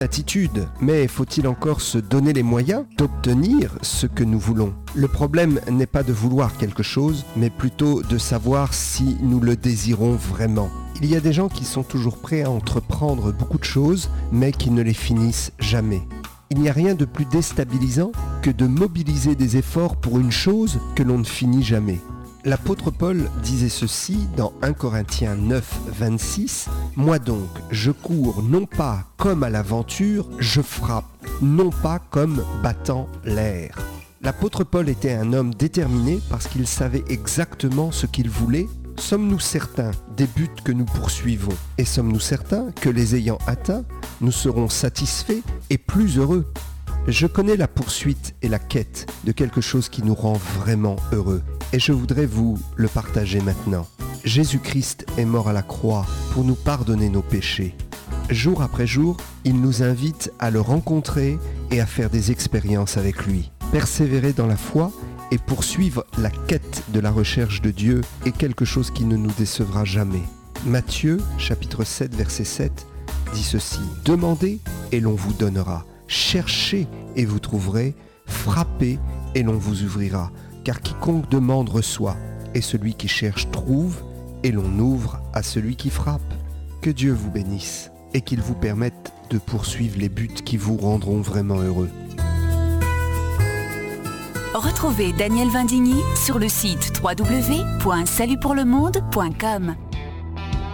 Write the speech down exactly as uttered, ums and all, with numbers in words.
attitude, mais faut-il encore se donner les moyens d'obtenir ce que nous voulons? Le problème n'est pas de vouloir quelque chose, mais plutôt de savoir si nous le désirons vraiment. Il y a des gens qui sont toujours prêts à entreprendre beaucoup de choses, mais qui ne les finissent jamais. Il n'y a rien de plus déstabilisant que de mobiliser des efforts pour une chose que l'on ne finit jamais. L'apôtre Paul disait ceci dans un Corinthiens neuf, vingt-six. « Moi donc, je cours non pas comme à l'aventure, je frappe, non pas comme battant l'air. » L'apôtre Paul était un homme déterminé parce qu'il savait exactement ce qu'il voulait. Sommes-nous certains des buts que nous poursuivons? Et sommes-nous certains que les ayant atteints, nous serons satisfaits et plus heureux? Je connais la poursuite et la quête de quelque chose qui nous rend vraiment heureux. Et je voudrais vous le partager maintenant. Jésus-Christ est mort à la croix pour nous pardonner nos péchés. Jour après jour, il nous invite à le rencontrer et à faire des expériences avec lui. Persévérer dans la foi et poursuivre la quête de la recherche de Dieu est quelque chose qui ne nous décevra jamais. Matthieu, chapitre sept, verset sept, dit ceci. « Demandez et l'on vous donnera. Cherchez et vous trouverez. Frappez et l'on vous ouvrira. Car quiconque demande reçoit, et celui qui cherche trouve, et l'on ouvre à celui qui frappe. » Que Dieu vous bénisse et qu'il vous permette de poursuivre les buts qui vous rendront vraiment heureux. Retrouvez Daniel Vindigny sur le site w w w point salut pour le monde point com.